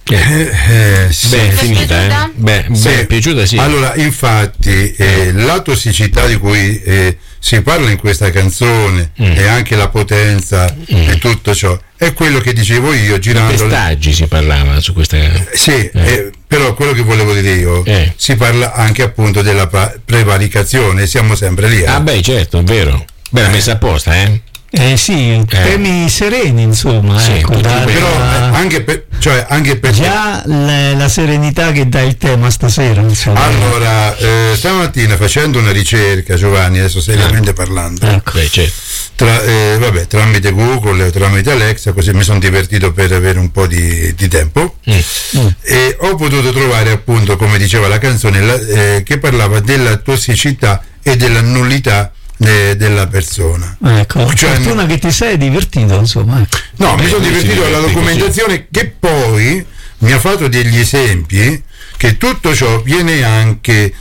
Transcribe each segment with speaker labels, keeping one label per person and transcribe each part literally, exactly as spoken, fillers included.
Speaker 1: Eh, eh, sì.
Speaker 2: Beh, è finita, eh? Beh,
Speaker 1: sì.
Speaker 2: beh, è piaciuta, sì.
Speaker 1: Allora, infatti, eh, la tossicità di cui eh, si parla in questa canzone mm. e anche la potenza mm. e tutto ciò è quello che dicevo io girando.
Speaker 2: Di pestaggi si parlava su questa.
Speaker 1: Sì,
Speaker 2: eh.
Speaker 1: eh, però quello che volevo dire io eh. si parla anche appunto della prevaricazione, siamo sempre lì. Eh.
Speaker 2: Ah, beh, certo, è vero. Beh, l'ha messa apposta, eh?
Speaker 3: Eh sì, eh. temi sereni, insomma, sì, ecco, da,
Speaker 1: però eh, anche per, cioè anche per
Speaker 3: già la, la serenità che dà il tema stasera, insomma.
Speaker 1: Allora, eh, stamattina facendo una ricerca, Giovanni, adesso seriamente ah. parlando,
Speaker 3: ecco.
Speaker 2: Beh, certo.
Speaker 1: tra, eh, vabbè, tramite Google o tramite Alexa, così mi sono divertito per avere un po' di, di tempo mm. Mm. e ho potuto trovare appunto, come diceva la canzone, la, eh, che parlava della tossicità e della nullità De, della persona.
Speaker 3: Ecco, cioè, fortuna che ti sei divertito, insomma.
Speaker 1: No,
Speaker 2: Beh,
Speaker 1: mi sono divertito alla documentazione così. Che poi mi ha fatto degli esempi che tutto ciò viene anche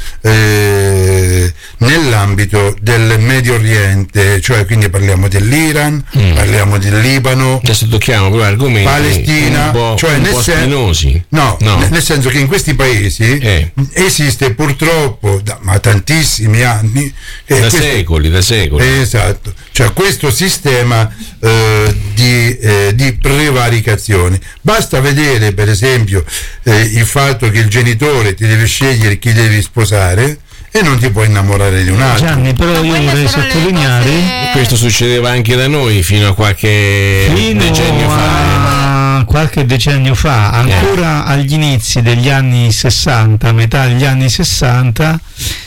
Speaker 1: eh, nell'ambito del Medio Oriente, cioè quindi parliamo dell'Iran, mm. parliamo del Libano,
Speaker 2: adesso tocchiamo però argomenti
Speaker 1: Palestina,
Speaker 2: un po',
Speaker 1: cioè
Speaker 2: un
Speaker 1: nel,
Speaker 2: po'
Speaker 1: sen- no,
Speaker 2: no.
Speaker 1: nel senso che in questi paesi eh. esiste purtroppo da ma tantissimi anni
Speaker 2: eh, da questo, secoli, da secoli.
Speaker 1: Esatto, cioè questo sistema eh, di, eh, di prevaricazione. Basta vedere per esempio eh, il fatto che il genitore ti deve scegliere chi devi sposare e non ti puoi innamorare di un altro.
Speaker 3: Gianni, però io vorrei sottolineare
Speaker 2: cose... questo succedeva anche da noi fino a qualche
Speaker 3: fino
Speaker 2: decennio fa.
Speaker 3: A qualche decennio fa, ancora eh. agli inizi degli anni sessanta, metà degli anni sessanta,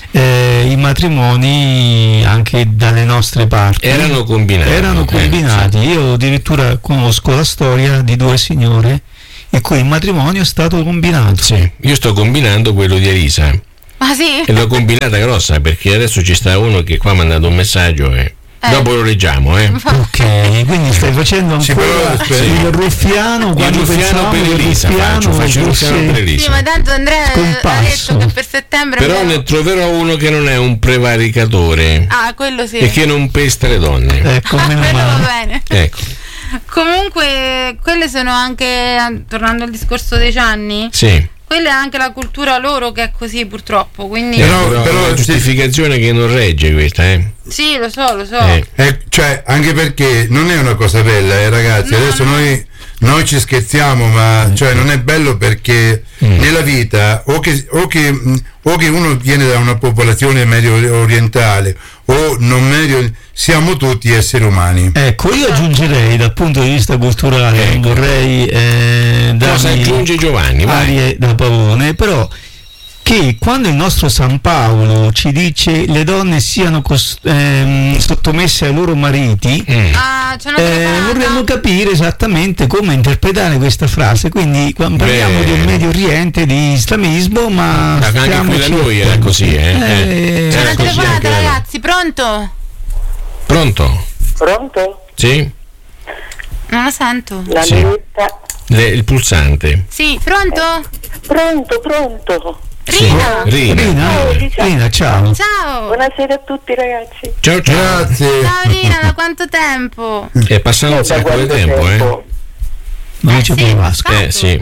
Speaker 3: eh, i matrimoni anche dalle nostre parti
Speaker 2: erano combinati.
Speaker 3: Erano combinati. Eh, sì. Io addirittura conosco la storia di due signore e cui il matrimonio è stato combinato.
Speaker 2: Sì, io sto combinando quello di Elisa.
Speaker 4: Ah sì?
Speaker 2: E l'ho combinata grossa perché adesso ci sta uno che qua ha mandato un messaggio e eh. dopo lo leggiamo, eh.
Speaker 3: Ok, quindi stai facendo ancora sì,
Speaker 2: sì.
Speaker 3: il ruffiano quando
Speaker 2: il ruffiano per Elisa
Speaker 3: ruffiano,
Speaker 2: faccio, faccio il ruffiano per Elisa.
Speaker 4: Sì, ma tanto Andrea ha detto che per settembre
Speaker 2: però però ne troverò uno che non è un prevaricatore.
Speaker 4: Ah, quello sì.
Speaker 2: E che non pesta le donne.
Speaker 3: Ecco,
Speaker 4: ah, quello va bene.
Speaker 2: Ecco.
Speaker 4: Comunque quelle sono anche, tornando al discorso dei Gianni,
Speaker 2: sì.
Speaker 4: quella è anche la cultura loro che è così purtroppo, quindi
Speaker 2: però, però, però è una giustificazione che non regge questa, eh?
Speaker 4: Sì, lo so, lo so
Speaker 2: eh.
Speaker 1: Eh, cioè anche perché non è una cosa bella, eh, ragazzi, no, adesso no. noi noi ci scherziamo, ma cioè non è bello perché mm. nella vita o che, o, che, o che uno viene da una popolazione medio orientale o non medio, siamo tutti esseri umani.
Speaker 3: Ecco, io aggiungerei dal punto di vista culturale,
Speaker 2: ecco.
Speaker 3: non vorrei eh,
Speaker 2: cosa aggiunge Giovanni?
Speaker 3: Arie da pavone, però che quando il nostro San Paolo ci dice le donne siano cost- ehm, sottomesse ai loro mariti,
Speaker 2: mm.
Speaker 4: ah,
Speaker 3: eh, vorremmo capire esattamente come interpretare questa frase. Quindi quando parliamo
Speaker 2: Beh.
Speaker 3: del Medio Oriente, di islamismo, ma
Speaker 2: anche qui da noi era così, eh?
Speaker 3: eh,
Speaker 4: c'è una telefonata,
Speaker 2: era.
Speaker 4: ragazzi, pronto?
Speaker 2: Pronto?
Speaker 5: Pronto?
Speaker 2: Sì?
Speaker 4: Non la sento.
Speaker 5: La
Speaker 2: sì. Le, il pulsante.
Speaker 4: Sì, pronto?
Speaker 5: Pronto, pronto.
Speaker 4: Rina.
Speaker 2: Sì. Rina.
Speaker 3: Rina.
Speaker 5: Ciao,
Speaker 3: Rina, ciao.
Speaker 4: Ciao.
Speaker 5: Buonasera a tutti ragazzi.
Speaker 2: Ciao, ciao.
Speaker 1: Grazie.
Speaker 4: Ciao Rina, da quanto tempo?
Speaker 2: È passato un sacco di tempo, tempo, eh?
Speaker 3: Non
Speaker 4: eh
Speaker 3: ci
Speaker 4: sì,
Speaker 3: Vasco.
Speaker 2: Eh sì.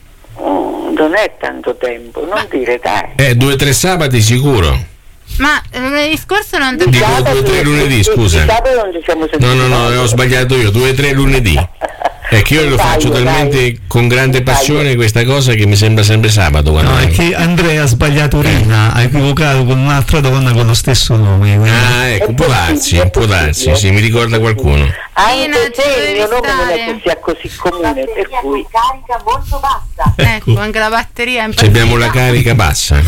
Speaker 5: Oh, non è tanto tempo, non dire dai.
Speaker 2: Eh, due o tre sabati sicuro.
Speaker 4: Ma lunedì scorso non ti
Speaker 2: Dico due o tre lunedì, scusa.
Speaker 5: Non ci siamo
Speaker 2: no, no, no, ho sbagliato io, due o tre lunedì. È che io lo faccio
Speaker 5: dai,
Speaker 2: talmente
Speaker 5: dai.
Speaker 2: con grande passione dai. Questa cosa che mi sembra sempre sabato.
Speaker 3: No, è che Andrea ha sbagliato Rina, ha equivocato con un'altra donna con lo stesso nome. Quindi...
Speaker 2: Ah, ecco, può darsi, può darsi, sì, mi ricorda qualcuno.
Speaker 5: Anche se il mio nome non è che sia così comune, per cui
Speaker 4: carica molto bassa. Ecco, anche la batteria è un po'.
Speaker 2: Abbiamo la carica bassa.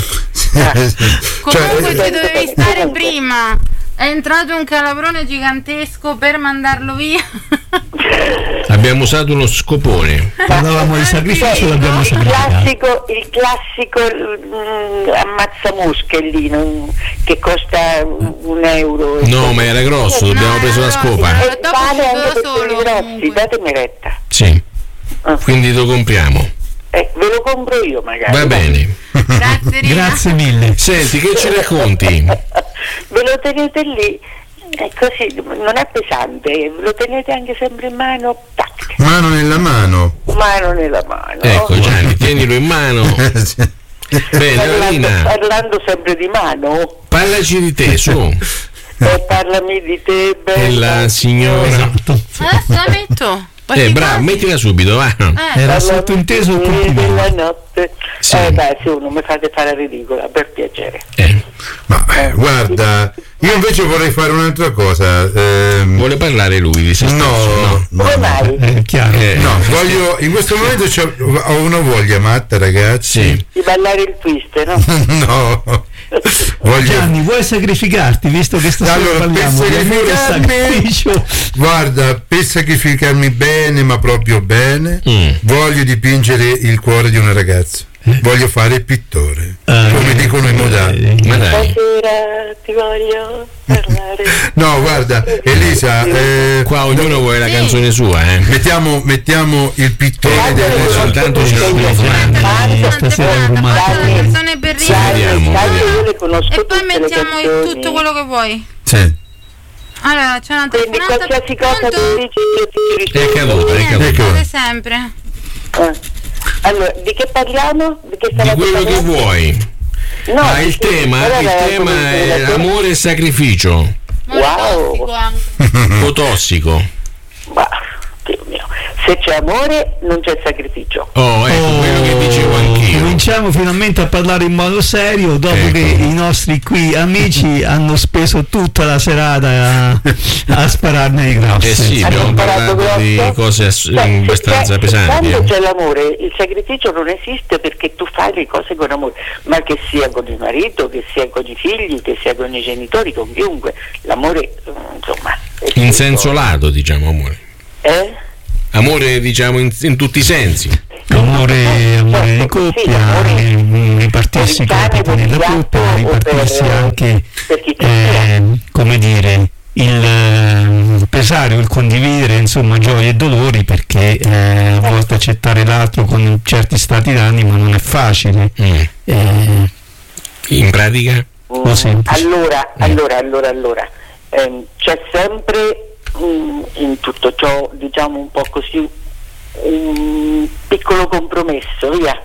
Speaker 4: Comunque ci dovevi stare prima. È entrato un calabrone gigantesco per mandarlo via.
Speaker 2: Abbiamo usato uno scopone.
Speaker 3: Parlavamo di sacrificio, l'abbiamo
Speaker 5: il
Speaker 3: sacrificato.
Speaker 5: classico, il classico mm, ammazzamusche lì, non, che costa un euro.
Speaker 2: No, ma era grosso, abbiamo
Speaker 4: no,
Speaker 2: preso la
Speaker 4: no,
Speaker 2: scopa.
Speaker 5: E vale anche per
Speaker 4: solo,
Speaker 5: quelli grossi,
Speaker 4: comunque.
Speaker 5: datemi retta.
Speaker 2: Sì.
Speaker 5: Ah.
Speaker 2: Quindi lo compriamo.
Speaker 5: Eh, ve lo compro io magari.
Speaker 2: Va bene.
Speaker 4: Grazie Rina.
Speaker 3: Grazie mille.
Speaker 2: Senti, che ci racconti?
Speaker 5: Ve lo tenete lì, è così, non è pesante, ve lo tenete anche sempre in mano, tac.
Speaker 1: Mano nella mano.
Speaker 5: Mano nella mano.
Speaker 2: Ecco Gianni, tienilo in mano. Bene,
Speaker 5: parlando,
Speaker 2: Lina,
Speaker 5: parlando sempre di mano,
Speaker 2: parlaci di te, su.
Speaker 5: eh, parlami di te,
Speaker 2: E la signora.
Speaker 3: Esatto.
Speaker 4: Adesso la metto.
Speaker 2: Eh, bravo, mettila subito, va.
Speaker 4: Eh,
Speaker 3: Era sottointeso il complimento.
Speaker 5: della notte.
Speaker 2: Sì.
Speaker 5: Eh beh, sì, non mi fate fare ridicola, per piacere.
Speaker 2: Eh,
Speaker 1: Ma eh, guarda, io invece vorrei fare un'altra cosa. ehm,
Speaker 2: vuole parlare lui di se stesso?
Speaker 1: no, no,
Speaker 5: Come mai?
Speaker 3: È chiaro.
Speaker 2: Eh,
Speaker 1: no, voglio, in questo momento c'ho- ho una voglia matta, ragazzi.
Speaker 2: Sì.
Speaker 5: Di ballare il twist, no?
Speaker 1: No, voglio.
Speaker 3: Gianni, vuoi sacrificarti visto che stasera
Speaker 1: Allora, per
Speaker 3: parliamo di amore e
Speaker 1: sacrificarmi-
Speaker 3: sacrificio?
Speaker 1: Guarda, per sacrificarmi bene, ma proprio bene,
Speaker 2: Mm.
Speaker 1: voglio dipingere il cuore di una ragazza. Voglio fare il pittore,
Speaker 3: Eh,
Speaker 1: come dicono i moderni.
Speaker 3: eh,
Speaker 2: Ma dai.
Speaker 5: Stasera ti voglio parlare.
Speaker 1: No, guarda, Elisa, eh,
Speaker 2: Qua ognuno vuole la
Speaker 4: Sì.
Speaker 2: canzone sua, eh.
Speaker 1: mettiamo, mettiamo il pittore
Speaker 5: Guarda,
Speaker 1: di Elisa.
Speaker 2: Soltanto c'è una
Speaker 4: Aspetta,
Speaker 3: Stasera
Speaker 4: aspetta,
Speaker 3: è
Speaker 4: aspetta,
Speaker 3: romantico.
Speaker 4: faccio la canzone per
Speaker 2: Sì,
Speaker 4: ridere.
Speaker 2: vediamo,
Speaker 5: Tanto
Speaker 2: vediamo.
Speaker 5: io le conosco
Speaker 4: E poi
Speaker 5: tutte le
Speaker 4: mettiamo il
Speaker 5: canzoni.
Speaker 4: tutto quello che vuoi.
Speaker 1: Sì.
Speaker 4: Allora, c'è una
Speaker 5: Quindi
Speaker 4: telefonata.
Speaker 5: qualsiasi cosa tu
Speaker 4: Pronto?
Speaker 5: dici io ti
Speaker 2: È
Speaker 5: rispondo.
Speaker 2: caduta, è
Speaker 4: Niente,
Speaker 2: caduta.
Speaker 4: fate sempre.
Speaker 5: Eh. Allora, di che parliamo? Di che
Speaker 2: Di
Speaker 5: stavate
Speaker 2: quello che
Speaker 5: parlando?
Speaker 2: vuoi.
Speaker 5: No,
Speaker 2: Ah,
Speaker 5: di
Speaker 2: il
Speaker 5: che-
Speaker 2: tema,
Speaker 5: però
Speaker 2: il
Speaker 5: era
Speaker 2: tema
Speaker 5: come-
Speaker 2: è amore e sacrificio.
Speaker 4: Molto
Speaker 5: Wow.
Speaker 4: tossico anche.
Speaker 2: Un po' tossico.
Speaker 5: Ma, Dio mio, se c'è amore non c'è sacrificio.
Speaker 2: Oh, ecco,
Speaker 3: Oh,
Speaker 2: quello che dicevo anch'io.
Speaker 3: Cominciamo finalmente a parlare in modo serio dopo
Speaker 2: Ecco.
Speaker 3: che i nostri qui amici hanno speso tutta la serata a, a spararne i grossi.
Speaker 2: Eh sì,
Speaker 5: Hanno
Speaker 2: abbiamo
Speaker 5: imparato
Speaker 2: parlato di
Speaker 5: grosso?
Speaker 2: cose ass-
Speaker 5: Cioè, se
Speaker 2: abbastanza
Speaker 5: c'è-
Speaker 2: pesanti.
Speaker 5: Quando
Speaker 2: eh.
Speaker 5: c'è l'amore, il sacrificio non esiste perché tu fai le cose con amore, ma che sia con il marito, che sia con i figli, che sia con i genitori, con chiunque. L'amore, eh, insomma. è
Speaker 2: In
Speaker 5: tutto.
Speaker 2: senso lato, diciamo, amore.
Speaker 5: Eh?
Speaker 2: Amore, diciamo, in, in tutti i sensi.
Speaker 3: Amore, amore di
Speaker 5: Certo, sì,
Speaker 3: coppia,
Speaker 5: l'amore
Speaker 3: eh, ripartirsi i
Speaker 5: per il cane,
Speaker 3: compiti
Speaker 5: per il
Speaker 3: nella
Speaker 5: gatto
Speaker 3: coppia,
Speaker 5: o
Speaker 3: ripartirsi
Speaker 5: per-
Speaker 3: anche,
Speaker 5: per chi ti
Speaker 3: eh, come dire, il eh, pesare o il condividere, insomma, gioie e dolori, perché eh, a volte accettare l'altro con certi stati d'animo non è facile.
Speaker 2: Mm.
Speaker 3: Eh,
Speaker 2: In pratica?
Speaker 3: po' semplice.
Speaker 5: Allora, allora, allora, allora, ehm, c'è sempre mm, in tutto ciò, diciamo un po' così, un piccolo compromesso, via.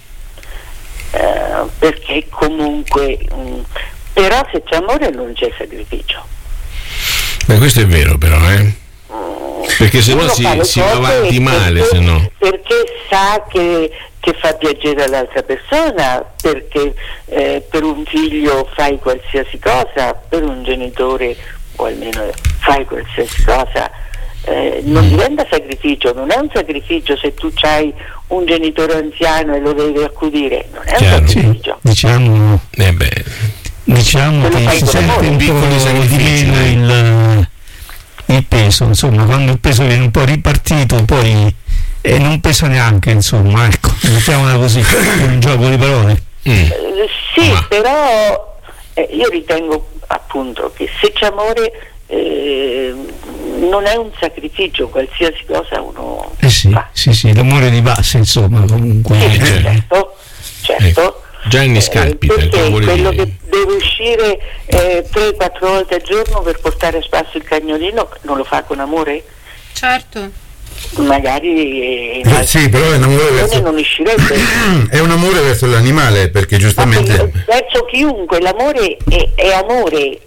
Speaker 5: Eh, perché comunque, mm, però se c'è amore non c'è sacrificio.
Speaker 2: Beh, questo è vero però, eh. Perché se no
Speaker 5: Uno
Speaker 2: si,
Speaker 5: fa le
Speaker 2: si va
Speaker 5: cose
Speaker 2: avanti male,
Speaker 5: perché,
Speaker 2: se no.
Speaker 5: perché sa che, che fa piacere all'altra persona, perché eh, per un figlio fai qualsiasi cosa, per un genitore o almeno fai qualsiasi cosa, eh, non diventa sacrificio, non è un sacrificio se tu hai un genitore anziano e lo devi accudire, non è
Speaker 2: Chiaro.
Speaker 5: un
Speaker 3: Sì,
Speaker 5: sacrificio.
Speaker 3: diciamo,
Speaker 2: Eh beh,
Speaker 3: diciamo
Speaker 5: Quello
Speaker 3: che
Speaker 5: fai
Speaker 3: si
Speaker 5: con
Speaker 3: sente
Speaker 5: amore.
Speaker 3: un
Speaker 2: Piccoli
Speaker 3: po' di
Speaker 2: sacrifici,
Speaker 3: meno
Speaker 2: dai.
Speaker 3: il, il peso, insomma, quando il peso viene un po' ripartito poi eh, non pesa neanche, insomma, ecco, mettiamola così, è un gioco di parole.
Speaker 2: mm.
Speaker 5: Eh, sì,
Speaker 2: Ma-
Speaker 5: però eh, io ritengo appunto che se c'è amore eh, non è un sacrificio, qualsiasi cosa uno
Speaker 3: Eh sì,
Speaker 5: fa.
Speaker 3: sì, sì, l'amore di base, insomma, comunque.
Speaker 5: Sì,
Speaker 2: Eh,
Speaker 5: certo, certo.
Speaker 2: Gianni
Speaker 5: Eh,
Speaker 2: Scalpita,
Speaker 5: perché
Speaker 2: che vuole
Speaker 5: quello
Speaker 2: dire?
Speaker 5: che deve uscire eh, tre quattro volte al giorno per portare a spasso il cagnolino non lo fa con amore?
Speaker 4: Certo.
Speaker 5: Magari eh, in
Speaker 1: Eh,
Speaker 5: altre
Speaker 1: sì, però è un amore
Speaker 5: situazioni
Speaker 1: verso,
Speaker 5: non uscirebbe.
Speaker 1: è un amore verso l'animale, perché
Speaker 5: Ma
Speaker 1: giustamente.
Speaker 5: per- verso chiunque l'amore è, è amore,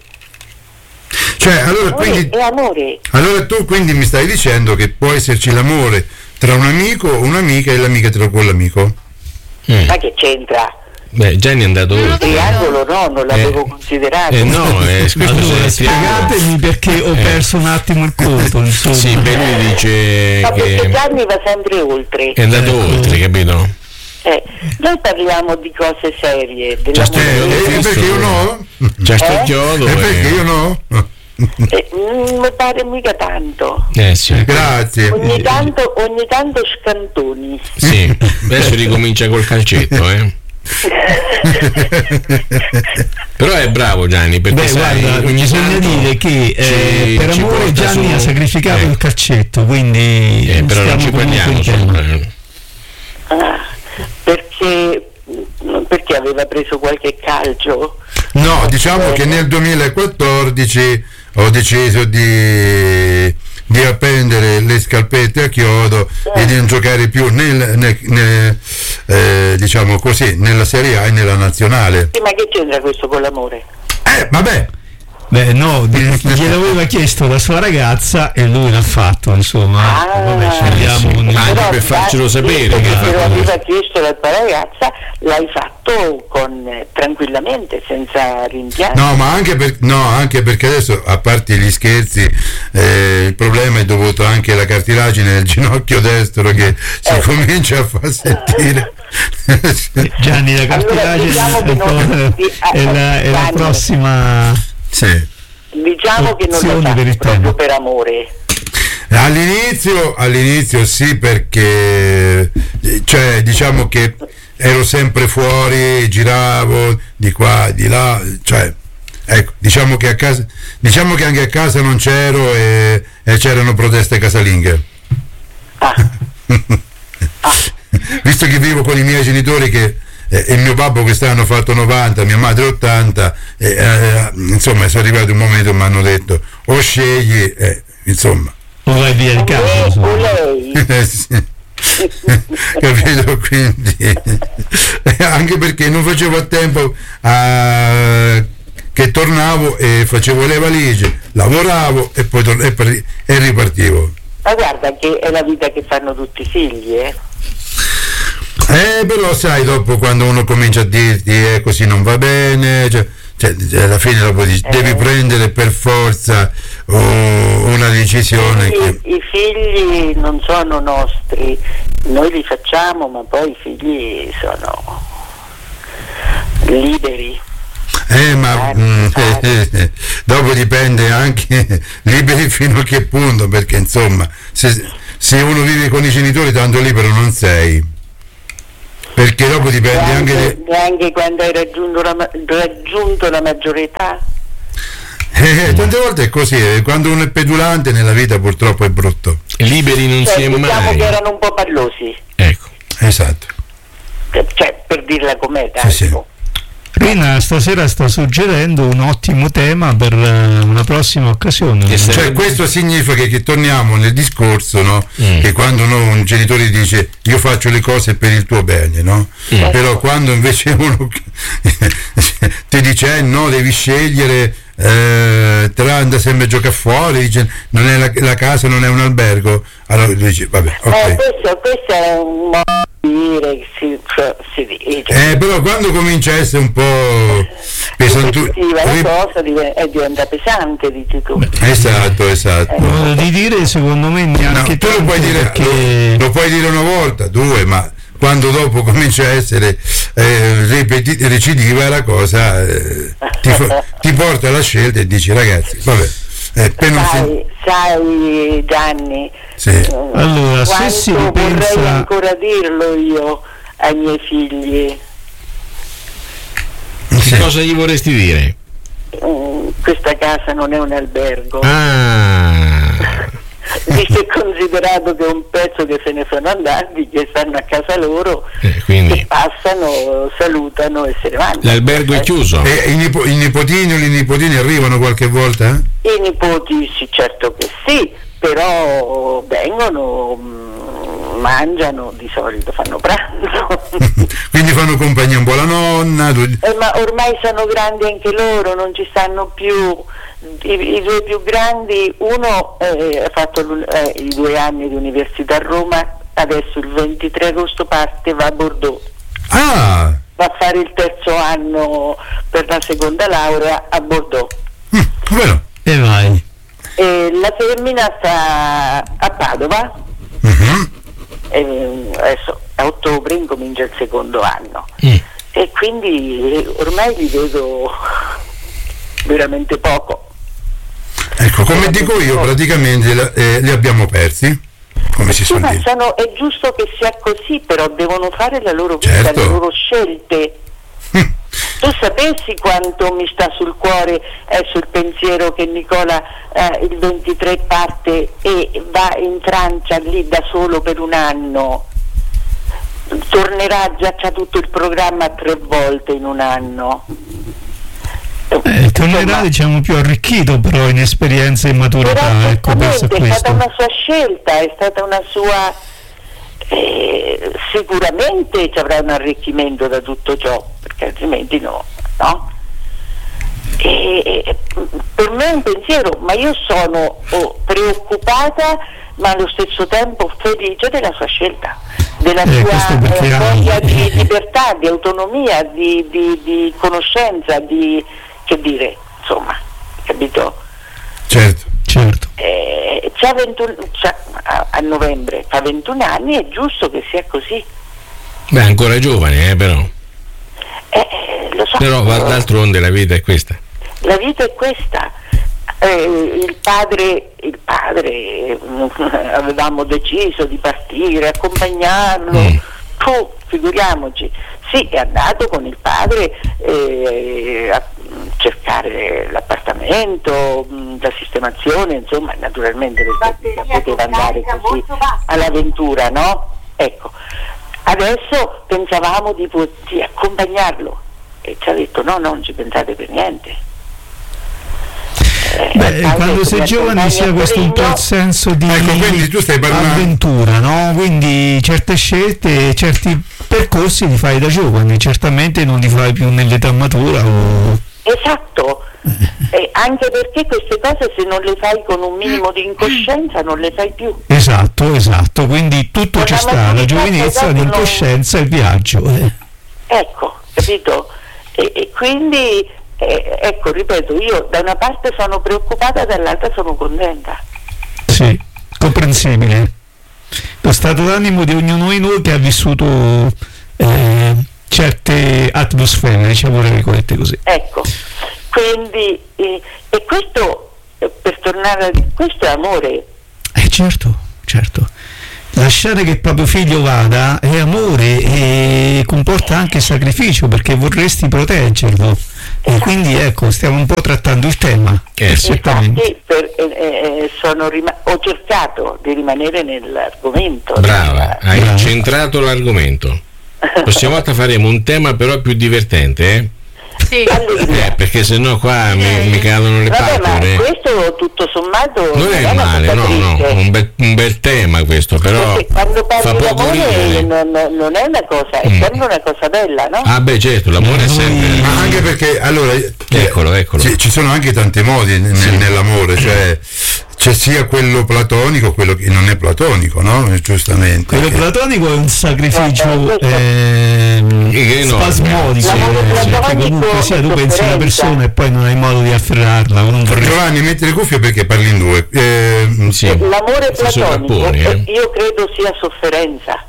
Speaker 1: Cioè, allora,
Speaker 5: amore
Speaker 1: quindi,
Speaker 5: è amore.
Speaker 1: allora tu quindi mi stai dicendo che può esserci l'amore tra un amico, un'amica e l'amica tra quell'amico?
Speaker 2: Mm.
Speaker 5: Ma che c'entra?
Speaker 2: Beh, Gianni è andato
Speaker 4: Non lo
Speaker 2: oltre.
Speaker 5: Triangolo no, non l'avevo
Speaker 2: Eh.
Speaker 5: considerato.
Speaker 2: Eh no, eh, questo
Speaker 3: Allora,
Speaker 2: è il triangolo.
Speaker 3: spiegatemi perché ho
Speaker 2: Eh.
Speaker 3: perso un attimo il conto, insomma.
Speaker 2: Sì, beh, lui dice
Speaker 5: Ma perché
Speaker 2: che
Speaker 5: Gianni va sempre oltre.
Speaker 2: è andato oltre, capito?
Speaker 5: Eh, noi parliamo di cose serie,
Speaker 2: Già
Speaker 5: della
Speaker 2: sto-
Speaker 1: Eh,
Speaker 5: musica.
Speaker 1: eh,
Speaker 2: visto-
Speaker 1: perché io no?
Speaker 2: C'è sto
Speaker 5: Eh?
Speaker 2: chiodo.
Speaker 1: E perché
Speaker 2: e-
Speaker 1: io no?
Speaker 5: Eh, non mi pare mica tanto.
Speaker 2: Eh sì.
Speaker 1: Grazie.
Speaker 5: Ogni tanto, ogni tanto scantoni.
Speaker 2: Sì, adesso ricomincia col calcetto, eh. Però è bravo Gianni, perché
Speaker 3: Beh,
Speaker 2: sai,
Speaker 3: guarda,
Speaker 2: ogni
Speaker 3: bisogna
Speaker 2: tanto
Speaker 3: dire che eh,
Speaker 2: ci-
Speaker 3: per
Speaker 2: ci
Speaker 3: amore
Speaker 2: porta
Speaker 3: Gianni
Speaker 2: su-
Speaker 3: ha sacrificato
Speaker 2: eh.
Speaker 3: il calcetto, quindi
Speaker 2: Eh, però non
Speaker 3: stiamo
Speaker 2: ci
Speaker 3: comunque
Speaker 2: parliamo
Speaker 3: in tema.
Speaker 2: sopra. eh.
Speaker 5: Ah, perché, perché aveva preso qualche calcio?
Speaker 1: No, diciamo che nel duemilaquattordici ho deciso di, di appendere le scarpette a chiodo e di non giocare più nel, nel- nel- eh, diciamo così, nella Serie A e nella nazionale.
Speaker 5: Sì, ma che c'entra questo con l'amore?
Speaker 1: Eh, vabbè.
Speaker 3: Beh, no, gliel'aveva chiesto la sua ragazza e lui l'ha fatto, insomma.
Speaker 5: Ah,
Speaker 3: vabbè, scegliamo
Speaker 2: sì,
Speaker 3: un...
Speaker 2: ma anche
Speaker 5: Però,
Speaker 2: per farcelo sapere
Speaker 5: che
Speaker 2: che
Speaker 5: te lo
Speaker 2: fa-
Speaker 5: aveva chiesto la tua ragazza, l'hai fatto con, eh, tranquillamente, senza rimpianti.
Speaker 1: No, ma anche, per, no, anche perché adesso, a parte gli scherzi, eh, il problema è dovuto anche alla cartilagine del ginocchio destro che si
Speaker 5: Eh.
Speaker 1: comincia a far sentire.
Speaker 3: Gianni, la cartilagine
Speaker 5: Allora, diciamo che non-
Speaker 3: è, è la, è la
Speaker 5: Gianni.
Speaker 3: prossima...
Speaker 1: Sì.
Speaker 5: Diciamo che non
Speaker 3: Opzioni
Speaker 5: l'hai
Speaker 3: per il
Speaker 5: fatto proprio
Speaker 3: tema.
Speaker 5: per amore.
Speaker 1: All'inizio, all'inizio sì, perché cioè diciamo che ero sempre fuori, giravo di qua, di là, cioè ecco, diciamo che a casa, diciamo che anche a casa non c'ero e, e c'erano proteste casalinghe.
Speaker 5: Ah,
Speaker 1: Visto che vivo con i miei genitori che eh, e mio babbo quest'anno ha fatto novanta, mia madre ottanta, e, eh, insomma sono arrivato un momento e mi hanno detto o scegli, eh, insomma.
Speaker 3: O vai via di casa,
Speaker 5: o
Speaker 3: insomma.
Speaker 5: lei.
Speaker 1: Eh, sì. Capito, quindi anche perché non facevo a tempo a, che tornavo e facevo le valigie, lavoravo e poi tor- e, par- e ripartivo.
Speaker 5: Ma guarda che è la vita che fanno tutti i figli, eh?
Speaker 1: Eh, però sai, dopo quando uno comincia a dirti eh, così non va bene, cioè, cioè, alla fine dopo dici,
Speaker 5: Eh.
Speaker 1: devi prendere per forza oh, una decisione
Speaker 5: I,
Speaker 1: che...
Speaker 5: I figli non sono nostri, noi li facciamo, ma poi i figli sono liberi.
Speaker 1: Eh, ma
Speaker 5: Eh,
Speaker 1: mm,
Speaker 5: eh.
Speaker 1: eh, eh, dopo dipende anche liberi fino a che punto, perché insomma, se, se uno vive con i genitori tanto libero non sei. Perché dopo dipende anche...
Speaker 5: Neanche,
Speaker 1: de-
Speaker 5: neanche quando hai raggiunto la, ma- raggiunto la maggiore età.
Speaker 1: Eh, tante volte è così, eh, quando uno è petulante nella vita purtroppo è brutto.
Speaker 2: Liberi non
Speaker 5: Cioè,
Speaker 2: si è
Speaker 5: diciamo
Speaker 2: mai.
Speaker 5: che erano un po' pallosi,
Speaker 2: Ecco.
Speaker 1: Esatto.
Speaker 5: cioè per dirla com'è,
Speaker 1: Sì, sì.
Speaker 5: tanto.
Speaker 3: Rina stasera sta suggerendo un ottimo tema per eh, una prossima occasione.
Speaker 2: Che se-
Speaker 1: Cioè questo significa che torniamo nel discorso, no?
Speaker 2: Mm.
Speaker 1: Che quando uno, un genitore dice io faccio le cose per il tuo bene, no?
Speaker 2: Mm.
Speaker 1: Però quando invece uno ti dice eh, no, devi scegliere eh, tra andare sempre a giocare fuori, dice non è la, la casa non è un albergo, allora tu dici vabbè,
Speaker 5: Eh,
Speaker 1: ok.
Speaker 5: questo, questo è un modo di dire che si, cioè, si dice.
Speaker 1: Eh, però quando comincia a essere un po' pesantu-
Speaker 5: Ripetitiva la
Speaker 1: rip-
Speaker 5: cosa div- e diventa pesante, dici tu.
Speaker 1: esatto, esatto.
Speaker 3: Modo di dire secondo me neanche
Speaker 1: No, tu lo
Speaker 3: tanto,
Speaker 1: puoi dire,
Speaker 3: perché
Speaker 1: lo, lo puoi dire una volta, due, ma quando dopo comincia a essere eh, ripeti- recidiva la cosa, eh, ti, fa- ti porta alla scelta e dici ragazzi, vabbè, eh, per non sen-
Speaker 5: Sai, sai Gianni,
Speaker 1: Sì.
Speaker 5: eh,
Speaker 3: Allora, se
Speaker 5: quanto
Speaker 3: si
Speaker 5: vorrei
Speaker 3: ripensa-
Speaker 5: ancora dirlo io ai miei figli.
Speaker 1: sì.
Speaker 2: Cosa gli vorresti dire?
Speaker 5: Mm, questa casa non è un albergo.
Speaker 2: Ah,
Speaker 5: Visto e considerato che è un pezzo che se ne sono andati, che stanno a casa loro,
Speaker 2: eh,
Speaker 5: che
Speaker 2: quindi
Speaker 5: passano, salutano e se ne vanno.
Speaker 2: l'albergo è
Speaker 5: Eh,
Speaker 2: chiuso.
Speaker 1: E i, nipo- i nipotini o i nipotini arrivano qualche volta?
Speaker 5: I nipoti sì, certo che sì, però vengono, mm, mangiano, di solito fanno pranzo.
Speaker 1: Quindi fanno compagnia un po' alla nonna. tu-
Speaker 5: Eh, ma ormai sono grandi anche loro, non ci stanno più. I, i due più grandi, uno eh, ha fatto l'un- eh, i due anni di università a Roma, adesso il ventitré agosto parte, va a Bordeaux,
Speaker 1: Ah,
Speaker 5: va a fare il terzo anno per la seconda laurea a Bordeaux.
Speaker 1: mm, vero.
Speaker 3: e vai.
Speaker 5: E la femmina sta a Padova,
Speaker 1: Mhm.
Speaker 5: e adesso a ottobre incomincia il secondo anno.
Speaker 2: Mm.
Speaker 5: E quindi eh, ormai li vedo veramente poco.
Speaker 1: Ecco, come dico io, praticamente la- eh, li abbiamo persi, come si
Speaker 5: Sì,
Speaker 1: suol
Speaker 5: ma
Speaker 1: dire.
Speaker 5: sono- è giusto che sia così, però devono fare la loro vita,
Speaker 1: Certo.
Speaker 5: le loro scelte.
Speaker 1: Mm.
Speaker 5: Tu sapessi quanto mi sta sul cuore eh, sul pensiero che Nicola eh, il ventitré parte e va in Francia lì da solo per un anno, tornerà, già c'ha tutto il programma tre volte in un anno.
Speaker 3: Eh, tornerà
Speaker 5: Insomma,
Speaker 3: diciamo più arricchito però in esperienza e
Speaker 5: però
Speaker 3: maturità, ecco, penso a
Speaker 5: certamente è stata
Speaker 3: questo.
Speaker 5: una sua scelta, è stata una sua eh, sicuramente ci avrà un arricchimento da tutto ciò, perché altrimenti no, no? E, e, per me è un pensiero, ma io sono oh, preoccupata ma allo stesso tempo felice della sua scelta, della
Speaker 3: eh,
Speaker 5: sua voglia di libertà, di autonomia, di, di, di conoscenza, di, che dire, insomma, capito?
Speaker 1: Certo, certo.
Speaker 5: Eh, c'ha ventuno, c'ha, a, a novembre fa ventuno anni, è giusto che sia così.
Speaker 2: Beh, ancora giovane, eh, però.
Speaker 5: Eh, lo so,
Speaker 2: però
Speaker 5: però
Speaker 2: d'altronde la vita è questa.
Speaker 5: La vita è questa. Eh, il padre, il padre avevamo deciso di partire, accompagnarlo. Mm. Tu, figuriamoci, sì, è andato con il padre eh, a cercare l'appartamento, la sistemazione, insomma, naturalmente perché poteva andare così all'avventura, no? Ecco, adesso pensavamo di, di accompagnarlo e ci ha detto no, no, non ci pensate per niente.
Speaker 3: Beh, quando sei giovane si ha questo un po' il senso di
Speaker 1: ecco, quindi tu stai
Speaker 3: avventura, no? Quindi certe scelte, certi percorsi li fai da giovane, certamente non li fai più nell'età matura o...
Speaker 5: Esatto, eh, anche perché queste cose se non le fai con un minimo di incoscienza non le fai più.
Speaker 3: Esatto, esatto, quindi tutto con ci sta, la giovinezza, l'incoscienza e non... il viaggio. Eh.
Speaker 5: Ecco, capito? E, e quindi... Eh, ecco, ripeto, io da una parte sono preoccupata, dall'altra sono contenta.
Speaker 3: Sì, comprensibile. Lo stato d'animo di ognuno di noi che ha vissuto eh, certe atmosfere, diciamo tra virgolette così.
Speaker 5: Ecco, quindi eh, e questo, eh, per tornare a questo è amore.
Speaker 3: Eh certo, certo. Lasciare che il proprio figlio vada è amore e comporta anche sacrificio perché vorresti proteggerlo. E quindi ecco, stiamo un po' trattando il tema.
Speaker 2: Eh,
Speaker 5: Infatti per, eh, sono rima- ho cercato di rimanere nell'argomento.
Speaker 2: Brava,
Speaker 5: nella...
Speaker 2: hai Brava. centrato l'argomento. La prossima volta faremo un tema però più divertente, eh?
Speaker 4: Sì.
Speaker 2: Eh, perché sennò qua mi, mi cadono le
Speaker 5: Vabbè,
Speaker 2: palle.
Speaker 5: Ma questo tutto sommato
Speaker 2: non è male, no, no, un bel, un bel tema questo, però
Speaker 5: quando
Speaker 2: fa poco ridere.
Speaker 5: Non, non è una cosa, è mm. sempre una cosa bella, no?
Speaker 2: Ah beh, certo, l'amore è sempre.
Speaker 1: Ma anche perché allora
Speaker 2: eccolo, eccolo.
Speaker 1: Ci, ci sono anche tanti modi n- sì. nell'amore, cioè c'è sia quello platonico, quello che non è platonico, no? Giustamente.
Speaker 3: Quello
Speaker 1: che...
Speaker 3: platonico è un sacrificio eh, eh, spasmodico, eh, perché comunque sia tu pensi a una persona e poi non hai modo di afferrarla. Non
Speaker 1: Giovanni, metti le cuffie perché parli in due. Eh,
Speaker 2: sì.
Speaker 5: L'amore platonico
Speaker 2: eh?
Speaker 5: io credo sia sofferenza.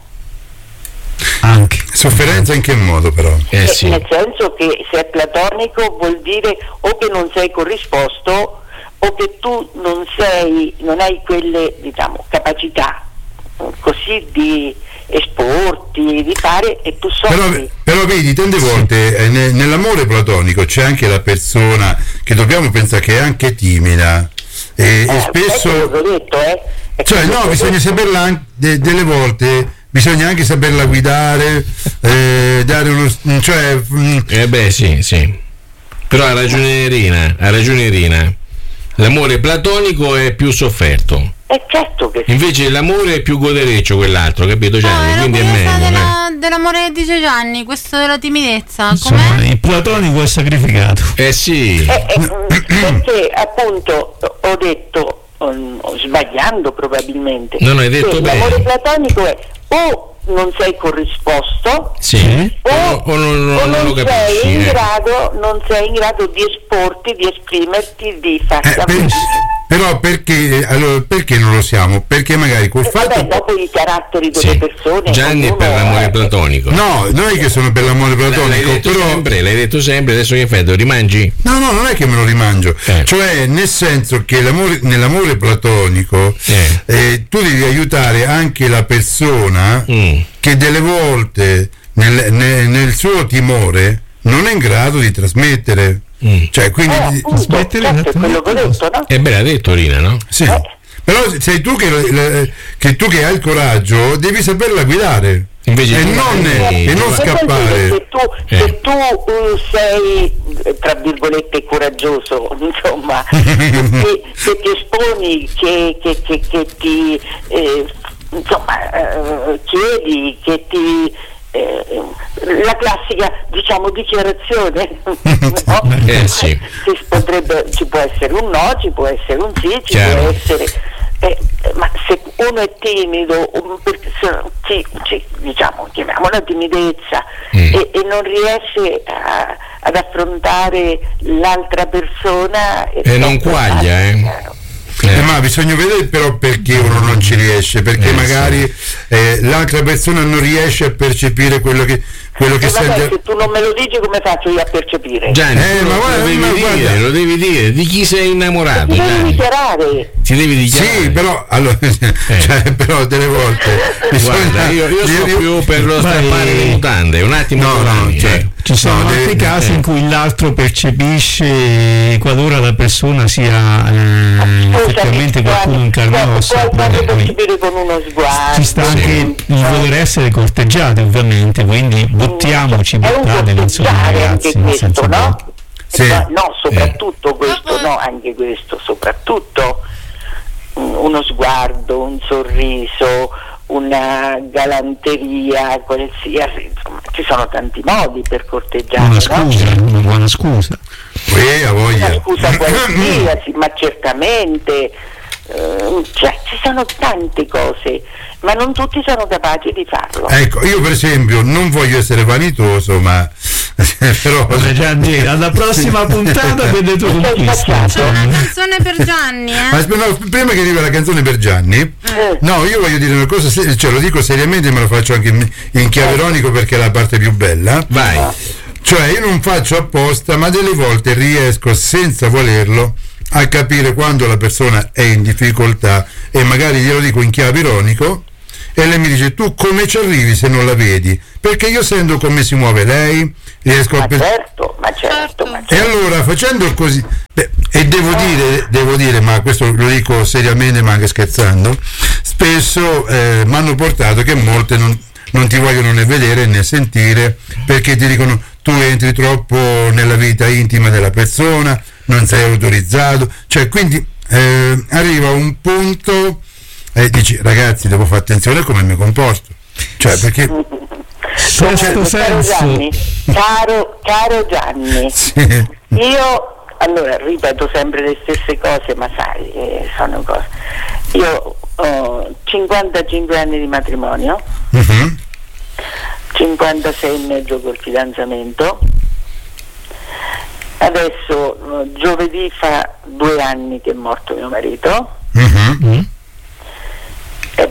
Speaker 3: Anche.
Speaker 1: Sofferenza in che modo però?
Speaker 2: Eh, sì.
Speaker 5: Nel senso che se è platonico vuol dire o che non sei corrisposto o che tu non sei, non hai quelle, diciamo, capacità così di esporti, di fare, e tu soffri.
Speaker 1: Però, però vedi, tante volte eh, ne, nell'amore platonico c'è anche la persona che dobbiamo pensare che è anche timida e,
Speaker 5: eh,
Speaker 1: e spesso
Speaker 5: l'ho detto, eh.
Speaker 1: cioè no, bisogna saperla anche, de, delle volte bisogna anche saperla guidare, eh, dare uno, cioè mh.
Speaker 2: eh beh sì, sì, però ha ragione Irina, ha ragione Irina. L'amore platonico è più sofferto.
Speaker 5: È certo che sì.
Speaker 2: Invece l'amore è più godereccio quell'altro, capito Gianni?
Speaker 4: No,
Speaker 2: quindi è meglio.
Speaker 4: Della, dell'amore che dice Gianni, questo della timidezza.
Speaker 3: Insomma,
Speaker 4: com'è?
Speaker 3: il platonico è sacrificato.
Speaker 2: Eh sì.
Speaker 5: Eh, eh, perché appunto ho detto, um, sbagliando probabilmente,
Speaker 2: non hai detto bene.
Speaker 5: L'amore platonico è o non sei corrisposto,
Speaker 2: sì.
Speaker 5: o,
Speaker 2: o, o non, non,
Speaker 5: o non,
Speaker 2: non lo capisci,
Speaker 5: sei in
Speaker 2: eh.
Speaker 5: grado, non sei in grado di esporti, di esprimerti, di far
Speaker 1: eh, per, però perché allora perché non lo siamo? Perché magari col
Speaker 5: eh,
Speaker 1: fatto
Speaker 5: vabbè, dopo i caratteri delle
Speaker 2: sì.
Speaker 5: persone,
Speaker 2: Gianni è per l'amore
Speaker 5: è...
Speaker 2: platonico.
Speaker 1: No, non è che sono per l'amore platonico,
Speaker 2: l'hai detto
Speaker 1: però
Speaker 2: sempre, l'hai detto sempre, adesso che fai? Lo rimangi?
Speaker 1: no, no, non è che me lo rimangio,
Speaker 2: eh.
Speaker 1: cioè nel senso che l'amore, nell'amore platonico
Speaker 2: eh.
Speaker 1: Eh, tu devi aiutare anche la persona
Speaker 2: mm.
Speaker 1: che delle volte nel, nel, nel suo timore non è in grado di trasmettere, mm. cioè quindi
Speaker 5: eh, appunto, certo, è quello che ho detto, no?
Speaker 2: E beh, l'ha detto Rina, no?
Speaker 1: sì.
Speaker 5: Eh.
Speaker 1: Però sei tu che, che tu che hai il coraggio devi saperla guidare.
Speaker 2: Invece
Speaker 1: e non,
Speaker 2: eh,
Speaker 1: e non
Speaker 5: eh,
Speaker 1: scappare.
Speaker 5: Se tu,
Speaker 2: eh.
Speaker 5: se tu uh, sei tra virgolette coraggioso, insomma, che, che ti esponi, che, che, che, che ti eh, insomma eh, chiedi che ti eh, la classica, diciamo, dichiarazione, no?
Speaker 2: Eh, sì.
Speaker 5: Ci potrebbe, ci può essere un no, ci può essere un sì, ci
Speaker 2: Chiaro.
Speaker 5: può essere eh, ma se uno è timido, um, perché se, ci, ci, diciamo, chiamiamola timidezza,
Speaker 2: mm.
Speaker 5: e, e non riesce a, ad affrontare l'altra persona,
Speaker 2: e non quaglia, eh.
Speaker 1: Eh, ma bisogna vedere però perché uno non ci riesce, perché
Speaker 2: Eh,
Speaker 1: magari eh, l'altra persona non riesce a percepire quello che, quello che
Speaker 5: E vabbè,
Speaker 1: sente.
Speaker 5: se tu non me lo dici, come faccio io a percepire?
Speaker 2: Gianni,
Speaker 1: Eh,
Speaker 2: tu
Speaker 1: ma
Speaker 2: lo,
Speaker 1: guarda,
Speaker 2: lo devi
Speaker 1: ma
Speaker 2: dire,
Speaker 1: guarda.
Speaker 2: lo devi dire, di chi sei innamorato,
Speaker 5: Ti devi
Speaker 2: Gianni.
Speaker 5: dichiarare.
Speaker 2: Ti devi dichiarare.
Speaker 1: Sì, però, allora, cioè, però delle volte bisogna,
Speaker 2: Guarda, io, io sto
Speaker 1: io-
Speaker 2: più per lo
Speaker 3: Vai.
Speaker 2: strappare le mutande, un attimo.
Speaker 1: No, no,
Speaker 2: Giovanni,
Speaker 1: cioè,
Speaker 2: eh.
Speaker 3: Ci sono
Speaker 1: No,
Speaker 3: altri
Speaker 1: deve-
Speaker 3: casi
Speaker 2: eh.
Speaker 3: in cui l'altro percepisce qualora la persona sia eh, effettivamente qualcuno in carne e ossa.
Speaker 5: Puoi anche
Speaker 3: poi
Speaker 5: percepire con uno sguardo.
Speaker 3: ci sta anche il voler essere corteggiati, ovviamente, quindi buttiamoci,
Speaker 5: È un
Speaker 3: buttate, non sono
Speaker 5: corteggiare
Speaker 3: ragazzi,
Speaker 5: anche
Speaker 3: nel
Speaker 5: questo,
Speaker 3: senso
Speaker 5: no?
Speaker 1: Sì.
Speaker 5: No, no, soprattutto questo,
Speaker 4: Dopo-
Speaker 5: no, anche questo, soprattutto mm, uno sguardo, un sorriso, una galanteria, qualsiasi, insomma, ci sono tanti modi per corteggiare,
Speaker 3: una
Speaker 5: no?
Speaker 3: scusa, una buona scusa.
Speaker 1: Eh, ha voglia.
Speaker 5: Una scusa qualsiasi, ma certamente, eh, cioè, ci sono tante cose, ma non tutti sono capaci di farlo.
Speaker 1: Ecco, io per esempio non voglio essere vanitoso, ma però
Speaker 3: Vabbè, Gianni, alla prossima puntata vede tu conquista.
Speaker 4: C'è una canzone per Gianni,
Speaker 1: Ma
Speaker 4: eh?
Speaker 1: aspetta, no, prima che arrivi la canzone per Gianni,
Speaker 5: Eh.
Speaker 1: no, io voglio dire una cosa, se- cioè lo dico seriamente, ma lo faccio anche in, in chiave ironico perché è la parte più bella.
Speaker 2: Vai.
Speaker 1: Cioè io non faccio apposta, ma delle volte riesco senza volerlo a capire quando la persona è in difficoltà e magari glielo dico in chiave ironico e lei mi dice: tu come ci arrivi se non la vedi? Perché io sento come si muove lei, riesco
Speaker 5: Ma
Speaker 1: a per-
Speaker 5: certo, ma certo, ma
Speaker 1: e
Speaker 5: certo.
Speaker 1: allora facendo così, beh, e devo dire, devo dire, ma questo lo dico seriamente ma anche scherzando, spesso eh, mi hanno portato che molte non, non ti vogliono né vedere né sentire perché ti dicono tu entri troppo nella vita intima della persona, non sei autorizzato, cioè quindi eh, arriva un punto e dici ragazzi devo fare attenzione a come mi comporto, cioè perché
Speaker 3: Sesto
Speaker 5: Caro
Speaker 3: senso.
Speaker 5: Gianni, caro, caro Gianni,
Speaker 1: sì,
Speaker 5: io allora ripeto sempre le stesse cose, ma sai, eh, sono cose. Io ho cinquantacinque anni di matrimonio,
Speaker 1: mhm,
Speaker 5: cinquantasei e mezzo col fidanzamento. Adesso eh, giovedì fa due anni che è morto mio marito.
Speaker 1: mhm.
Speaker 3: Mm?
Speaker 5: È,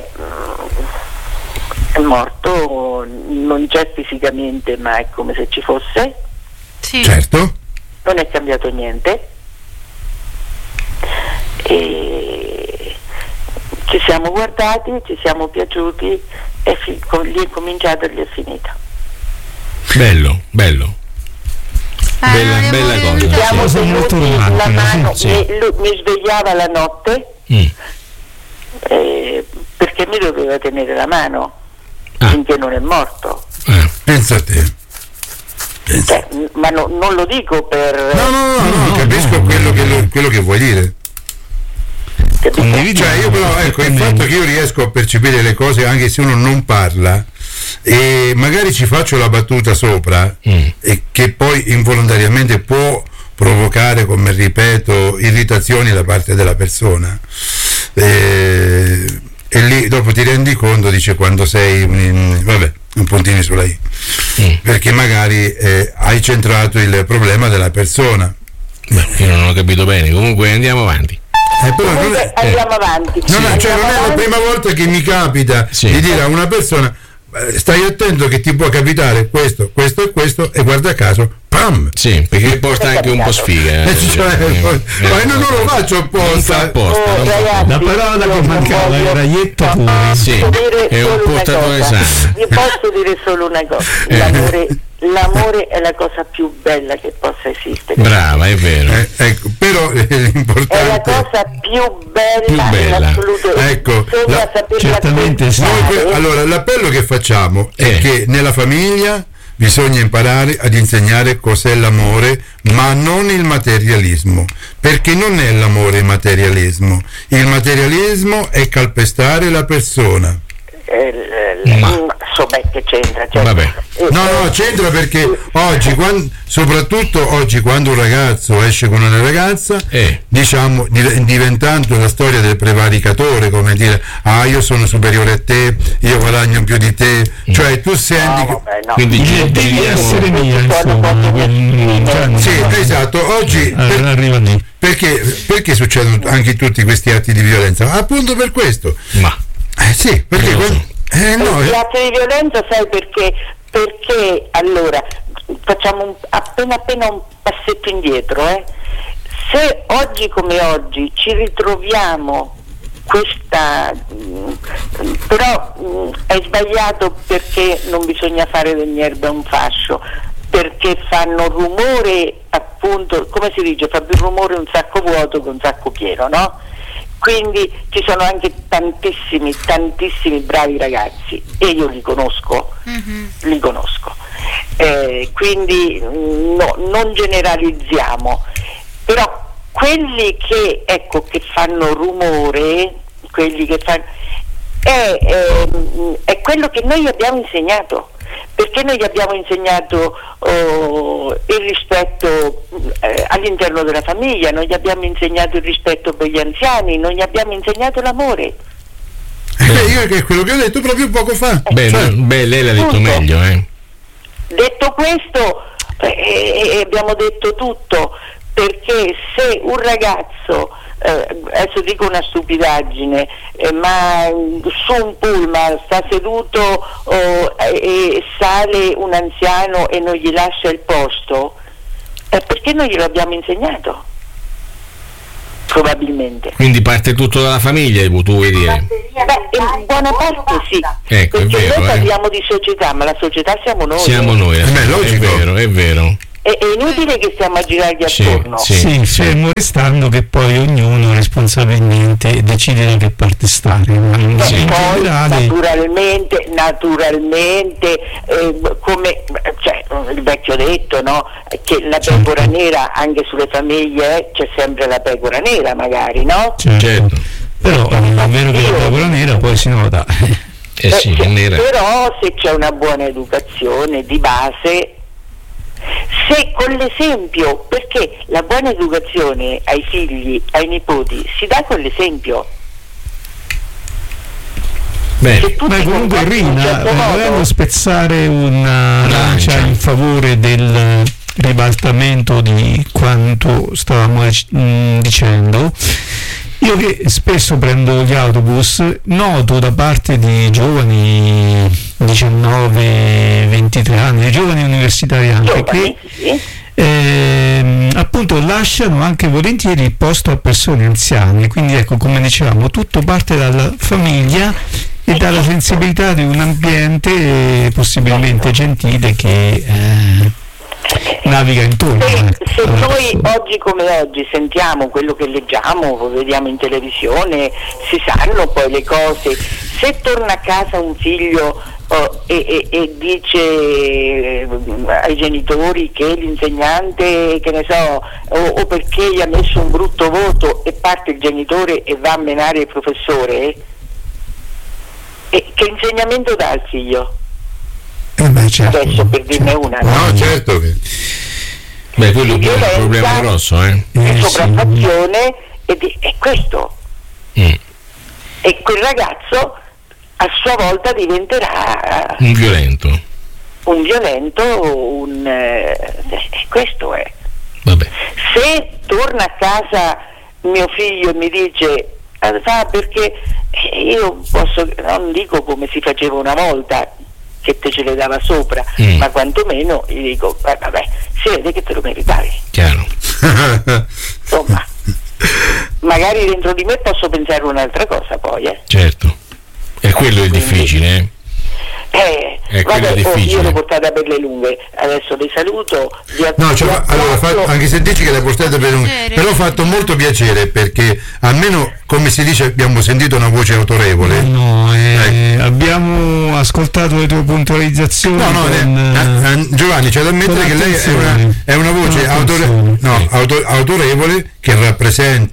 Speaker 5: è morto, non c'è fisicamente, ma è come se ci fosse.
Speaker 4: Sì.
Speaker 1: Certo,
Speaker 5: Non è cambiato niente. E ci siamo guardati, ci siamo piaciuti e fi- con- lì è cominciato e lì è finita.
Speaker 2: Bello, bello.
Speaker 4: Eh,
Speaker 2: Bella-
Speaker 4: devo
Speaker 2: bella
Speaker 4: dire-
Speaker 2: cosa.
Speaker 5: Siamo
Speaker 3: Cosa molto
Speaker 5: tenuti la
Speaker 3: romantica,
Speaker 5: mano,
Speaker 2: sì.
Speaker 5: mi, lui- mi svegliava la notte
Speaker 2: Mm.
Speaker 5: eh, perché mi doveva tenere la mano
Speaker 2: Ah.
Speaker 5: finché non è morto.
Speaker 2: Eh.
Speaker 1: pensa a te. Pensa.
Speaker 5: Cioè, n- ma no- non lo dico per
Speaker 1: No, no, no, no,
Speaker 3: No,
Speaker 1: capisco
Speaker 3: no,
Speaker 1: quello,
Speaker 3: no.
Speaker 1: che, lo- quello che vuoi dire.
Speaker 5: capito?
Speaker 3: Condividiamo.
Speaker 1: Cioè io però ecco il fatto che io riesco a percepire le cose anche se uno non parla e magari ci faccio la battuta sopra
Speaker 2: Mm.
Speaker 1: e che poi involontariamente può provocare, come ripeto, irritazioni da parte della persona e, e lì dopo ti rendi conto, dice, quando sei in, vabbè, un puntino sulla i,
Speaker 2: Mm.
Speaker 1: perché magari eh, hai centrato il problema della persona.
Speaker 2: Beh, io non ho capito bene, comunque andiamo avanti.
Speaker 1: Eh, però non
Speaker 5: Comunque
Speaker 1: è,
Speaker 5: andiamo avanti.
Speaker 1: Non, è, cioè,
Speaker 5: Andiamo
Speaker 1: non è la
Speaker 5: avanti.
Speaker 1: prima volta che mi capita
Speaker 2: Sì.
Speaker 1: di dire a una persona eh, stai attento che ti può capitare questo, questo e questo e guarda caso, pam!
Speaker 2: Sì, perché porta anche un po' sfiga.
Speaker 1: Eh, cioè,
Speaker 2: Eh,
Speaker 1: poi-
Speaker 2: eh,
Speaker 1: ma non, non lo faccio
Speaker 2: Non fa
Speaker 1: apposta.
Speaker 2: apposta.
Speaker 5: Oh,
Speaker 2: non fa
Speaker 5: ragazzi,
Speaker 2: apposta.
Speaker 3: La parola
Speaker 5: io
Speaker 3: che mancava
Speaker 5: voglio-
Speaker 3: era ietta pure.
Speaker 2: Sì,
Speaker 5: posso dire
Speaker 2: è un
Speaker 5: solo una
Speaker 2: portatore
Speaker 5: cosa.
Speaker 2: sano.
Speaker 5: Vi posso dire solo una cosa:
Speaker 2: Eh.
Speaker 5: l'amore, l'amore è la cosa più bella che possa esistere.
Speaker 2: Brava, è vero.
Speaker 1: Eh, ecco, però eh,
Speaker 5: È la
Speaker 1: l'importante
Speaker 5: cosa più bella,
Speaker 2: Più bella.
Speaker 5: in assoluto.
Speaker 1: Ecco,
Speaker 5: Bisogna
Speaker 1: la-
Speaker 5: saperla
Speaker 3: certamente sì.
Speaker 1: noi
Speaker 5: apprezzare.
Speaker 1: que- allora l'appello che facciamo è
Speaker 2: Eh.
Speaker 1: che nella famiglia bisogna imparare ad insegnare cos'è l'amore, ma non il materialismo, perché non è l'amore il materialismo. Il materialismo è calpestare la persona.
Speaker 5: eh, Ma. insomma che c'entra, cioè,
Speaker 2: Vabbè.
Speaker 5: Eh,
Speaker 1: No, no, c'entra perché oggi, quando, soprattutto oggi, quando un ragazzo esce con una ragazza,
Speaker 2: Eh.
Speaker 1: diciamo, div- diventando la storia del prevaricatore, come dire, ah, io sono superiore a te, io guadagno più di te, cioè tu senti
Speaker 5: no,
Speaker 1: che...
Speaker 5: vabbè, no.
Speaker 2: Quindi
Speaker 3: Devi
Speaker 2: devi
Speaker 3: essere mia, insomma. quel- cioè,
Speaker 1: Sì, esatto, oggi...
Speaker 3: eh,
Speaker 1: per-
Speaker 3: arriva lì.
Speaker 1: perché, perché succedono anche tutti questi atti di violenza? Appunto per questo.
Speaker 2: Ma
Speaker 1: Eh sì, perché...
Speaker 2: Non lo so.
Speaker 1: quando- eh, no,
Speaker 5: Gli
Speaker 1: eh,
Speaker 5: atti di violenza, sai perché? Perché allora facciamo un, appena appena un passetto indietro, eh. Se oggi come oggi ci ritroviamo questa mh, però mh, è sbagliato, perché non bisogna fare dell'erba un fascio, perché fanno rumore, appunto, come si dice, fa più rumore un sacco vuoto che un sacco pieno, no? Quindi ci sono anche tantissimi, tantissimi bravi ragazzi, e io li conosco,
Speaker 4: Mhm.
Speaker 5: li conosco. Eh, quindi mh, no, non generalizziamo, però quelli che, ecco, che fanno rumore, quelli che fanno, è, è, è quello che noi abbiamo insegnato. Perché noi gli abbiamo insegnato oh, il rispetto eh, all'interno della famiglia, non gli abbiamo insegnato il rispetto per gli anziani, non gli abbiamo insegnato l'amore.
Speaker 1: eh, io che è quello che ho detto proprio poco fa.
Speaker 2: beh,
Speaker 1: Cioè,
Speaker 2: no, beh, lei l'ha detto
Speaker 5: Punto.
Speaker 2: meglio, eh.
Speaker 5: Detto questo, eh, eh, abbiamo detto tutto, perché se un ragazzo, eh, adesso dico una stupidaggine, eh, ma mm, su un pullman sta seduto oh, e, e sale un anziano e non gli lascia il posto, è perché non glielo abbiamo insegnato, probabilmente.
Speaker 2: Quindi parte tutto dalla famiglia, tu vuoi dire?
Speaker 5: Beh, in buona parte sì,
Speaker 2: Ecco, è
Speaker 5: perché
Speaker 2: vero,
Speaker 5: noi
Speaker 2: eh.
Speaker 5: parliamo di società, ma la società siamo noi.
Speaker 2: Siamo noi,
Speaker 1: Eh beh,
Speaker 2: è
Speaker 1: logico.
Speaker 2: vero, è vero.
Speaker 5: È, è inutile che stiamo a girargli
Speaker 2: Sì,
Speaker 5: attorno.
Speaker 2: sì.
Speaker 3: Sì, fermo restando che poi ognuno responsabilmente decide da che parte stare. Ma in
Speaker 5: Beh,
Speaker 3: in
Speaker 5: poi
Speaker 3: generale,
Speaker 5: naturalmente, naturalmente eh, come cioè, il vecchio detto, no? Che la
Speaker 3: Certo.
Speaker 5: pecora nera, anche sulle famiglie eh, c'è sempre la pecora nera, magari, no?
Speaker 3: certo.
Speaker 2: Certo.
Speaker 3: Però eh, è vero che la pecora nera poi si nota.
Speaker 2: Eh sì,
Speaker 5: Eh,
Speaker 2: è nera.
Speaker 5: Però se c'è una buona educazione di base, se con l'esempio, perché la buona educazione ai figli, ai nipoti, si dà con l'esempio.
Speaker 2: Beh,
Speaker 5: Se tu
Speaker 3: Beh,
Speaker 5: ti
Speaker 3: comunque
Speaker 5: comporti in un
Speaker 3: Rina,
Speaker 5: certo
Speaker 3: eh,
Speaker 5: modo-
Speaker 3: volendo spezzare una lancia in favore del ribaltamento di quanto stavamo mh, dicendo, io che spesso prendo gli autobus, noto da parte di giovani diciannove ventitré anni, di giovani universitari anche,
Speaker 5: giovani,
Speaker 3: che
Speaker 5: sì.
Speaker 3: ehm, appunto lasciano anche volentieri il posto a persone anziane, quindi ecco, come dicevamo, tutto parte dalla famiglia e dalla sensibilità di un ambiente possibilmente gentile che eh, naviga intorno.
Speaker 5: Se,
Speaker 3: ecco,
Speaker 5: se
Speaker 3: alla
Speaker 5: noi
Speaker 3: persona.
Speaker 5: oggi come oggi sentiamo quello che leggiamo, vediamo in televisione, si sanno poi le cose, se torna a casa un figlio oh, e, e, e dice eh, ai genitori che l'insegnante, che ne so, o, o perché gli ha messo un brutto voto, e parte il genitore e va a menare il professore, e che insegnamento dà al figlio?
Speaker 3: Eh beh, certo,
Speaker 5: Adesso per dirne una, no?
Speaker 1: No, certo che...
Speaker 2: beh, quello
Speaker 5: di
Speaker 2: è un
Speaker 5: violenza,
Speaker 2: problema grosso, eh.
Speaker 5: di
Speaker 3: Eh, sì.
Speaker 5: sopraffazione, e di, è questo.
Speaker 2: Mm.
Speaker 5: E quel ragazzo a sua volta diventerà
Speaker 2: Un violento.
Speaker 5: un violento, un eh, questo è.
Speaker 2: Vabbè.
Speaker 5: Se torna a casa mio figlio e mi dice "Ah, sa perché io posso, non dico come si faceva una volta che te ce le dava sopra,
Speaker 2: Mm.
Speaker 5: ma quantomeno gli dico "Eh, vabbè, si vede che te lo meritavi",
Speaker 2: Chiaro.
Speaker 5: insomma. Magari dentro di me posso pensare un'altra cosa poi, eh.
Speaker 2: Certo. E quello è il
Speaker 5: Quindi-
Speaker 2: difficile, eh.
Speaker 5: Eh,
Speaker 2: Eh, quello
Speaker 5: vabbè,
Speaker 2: è
Speaker 5: oh,
Speaker 2: difficile.
Speaker 5: io l'ho portata per le lunghe, adesso vi saluto. Vi a-
Speaker 1: No, cioè,
Speaker 5: vi
Speaker 1: allora, fa-
Speaker 5: abbraccio.
Speaker 1: anche se dici che l'hai portata per un...
Speaker 4: Piacere.
Speaker 1: però ho fatto molto piacere, perché almeno, come si dice, abbiamo sentito una voce autorevole.
Speaker 3: No, eh, abbiamo ascoltato le tue puntualizzazioni.
Speaker 1: No, no,
Speaker 3: con,
Speaker 1: eh,
Speaker 3: eh,
Speaker 1: eh, Giovanni, c'è da ammettere
Speaker 3: con
Speaker 1: che lei è una,
Speaker 3: attenzione.
Speaker 1: è una voce
Speaker 3: Con
Speaker 1: autore-
Speaker 3: attenzione.
Speaker 1: no,
Speaker 2: Sì.
Speaker 1: auto- autorevole, che rappresenta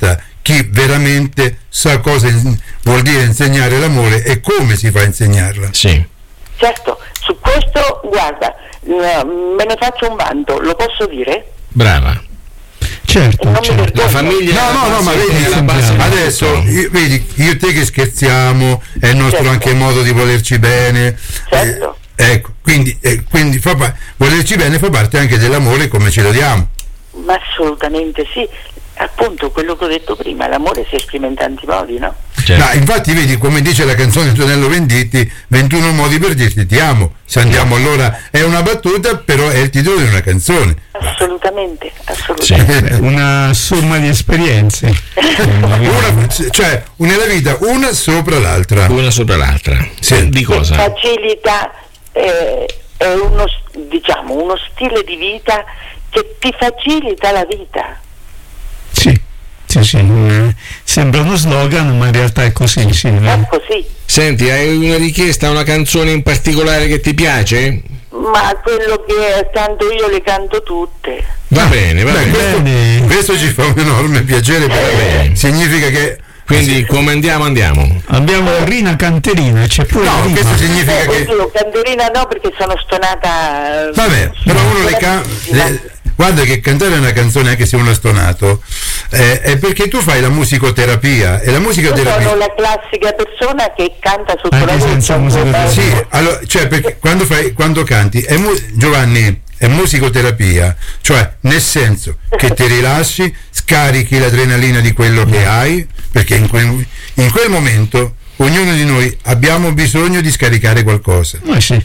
Speaker 1: chi veramente sa cosa in- vuol dire insegnare l'amore e come si fa a insegnarla.
Speaker 2: Sì.
Speaker 5: Certo, su questo, guarda, mm, me ne faccio un vanto, lo posso dire?
Speaker 2: Brava.
Speaker 3: Certo,
Speaker 5: Non mi
Speaker 3: certo.
Speaker 5: vergogno.
Speaker 2: La famiglia
Speaker 1: No, no, no, ma vedi,
Speaker 2: è la base di
Speaker 1: adesso
Speaker 2: tutto.
Speaker 1: io, vedi, io e te che scherziamo, è il nostro
Speaker 5: Certo.
Speaker 1: anche modo di volerci bene.
Speaker 5: Certo.
Speaker 1: Eh, ecco, quindi, eh, quindi fa pa- volerci bene fa parte anche dell'amore come ce lo diamo.
Speaker 5: Ma assolutamente sì, appunto quello che ho detto prima, l'amore si esprime in tanti modi, no?
Speaker 2: Certo.
Speaker 1: Ma infatti vedi come dice la canzone di Tonello Venditti, ventuno modi per dirti ti amo. Se andiamo allora è una battuta, però è il titolo di una canzone.
Speaker 5: Assolutamente, assolutamente.
Speaker 3: Beh, una somma di esperienze.
Speaker 1: Una, cioè nella vita una sopra l'altra.
Speaker 2: Una sopra l'altra.
Speaker 1: Sì.
Speaker 2: Di
Speaker 5: Che
Speaker 2: cosa?
Speaker 5: facilita, eh, è uno, diciamo, uno stile di vita che ti facilita la vita.
Speaker 3: Sì, sì, sì. eh, Sembra uno slogan, ma in realtà è così, sì.
Speaker 5: È
Speaker 3: eh.
Speaker 5: così.
Speaker 2: Senti, hai una richiesta, una canzone in particolare che ti piace?
Speaker 5: Ma quello che è, tanto io le canto tutte.
Speaker 2: Va bene, va
Speaker 1: Beh,
Speaker 2: bene.
Speaker 1: questo,
Speaker 3: Bene.
Speaker 1: questo ci fa un enorme piacere perché significa che
Speaker 2: Quindi come andiamo, andiamo.
Speaker 3: Abbiamo Rina Canterina, c'è pure la
Speaker 1: no,
Speaker 3: rima.
Speaker 1: questo significa
Speaker 5: Eh,
Speaker 1: che
Speaker 5: oddio, Canterina no, perché sono stonata. eh,
Speaker 1: vabbè, però uno le ca- le- guarda che cantare una canzone anche se uno è stonato eh, è perché tu fai la musicoterapia e la
Speaker 5: Io
Speaker 1: musicoterapia
Speaker 5: sono la classica persona che canta sotto
Speaker 3: Anche
Speaker 5: la
Speaker 3: senza
Speaker 5: voce.
Speaker 3: musicoterapia.
Speaker 1: sì, allora, cioè perché quando fai quando canti è mu- Giovanni è musicoterapia, cioè nel senso che ti rilassi, scarichi l'adrenalina di quello che hai, perché in quel, in quel momento ognuno di noi abbiamo bisogno di scaricare qualcosa.
Speaker 3: Ma sì.